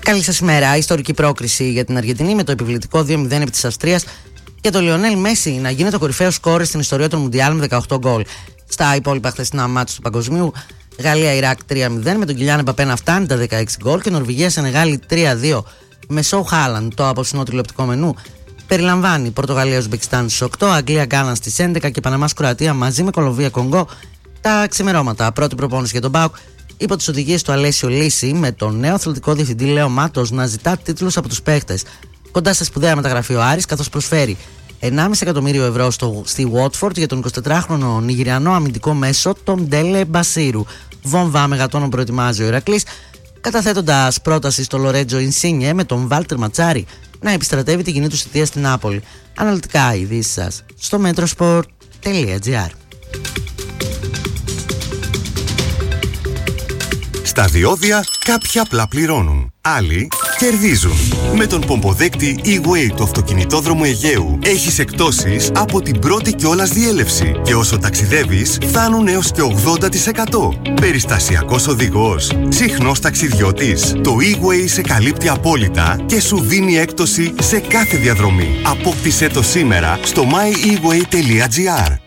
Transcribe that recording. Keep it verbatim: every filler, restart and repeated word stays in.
Καλή σας ημέρα. Ιστορική πρόκριση για την Αργεντινή με το επιβλητικό δύο μηδέν επί της Αυστρίας και το Λιονέλ Μέση να γίνεται ο κορυφαίος σκόρερ στην ιστορία των Μουντιάλ με δεκαοκτώ γκολ. Στα υπόλοιπα χθεσινά μάτς του Παγκοσμίου, Γαλλία-Ιράκ τρία μηδέν με τον Κιλιάν Εμπαπέ να φτάνει τα δεκαέξι γκολ και Νορβηγία-Σενεγάλη τρία δύο με Σόου Χάλαντ. Το απόψινό τηλεοπτικό μενού περιλαμβάνει Πορτογαλία-Ουσμπεκιστάν στις οκτώ, Αγγλία-Γκάνα στις έντεκα και Παναμάς-Κροατία μαζί με Κολομβία-Κονγκό τα ξημερώματα. Πρώτη προπόνηση για τον ΠΑΟΚ υπό τις οδηγίες του Αλέσιο Λύση, με τον νέο αθλητικό διευθυντή Λέο Μάτος να ζητά τίτλους από τους παίχτες. Κοντά σε σπουδαία μεταγραφή ο Άρης, καθώς προσφέρει ενάμιση εκατομμύριο ευρώ στο, στη Watford για τον εικοσιτετράχρονο Νιγηριανό αμυντικό μέσο τον Ντέλε Μπασίρου. Βόμβα μεγατόνων προετοιμάζει ο Ηρακλής, καταθέτοντας πρόταση στο Λορέτζο Ινσίνιε με τον Βάλτερ Ματσάρη να επιστρατεύει την κοινή του θητεία στην Νάπολη. Αναλυτικά οι ειδήσεις σας στο metrosport τελεία gr. Στα διόδια κάποιοι απλά πληρώνουν, άλλοι κερδίζουν. Με τον πομποδέκτη E-Way του αυτοκινητόδρομου Αιγαίου έχεις εκπτώσεις από την πρώτη κιόλας διέλευση και όσο ταξιδεύεις φτάνουν έως και ογδόντα τοις εκατό. Περιστασιακός οδηγός, συχνός ταξιδιώτης. Το E-Way σε καλύπτει απόλυτα και σου δίνει έκπτωση σε κάθε διαδρομή. Απόκτησέ το σήμερα στο my e way τελεία gr.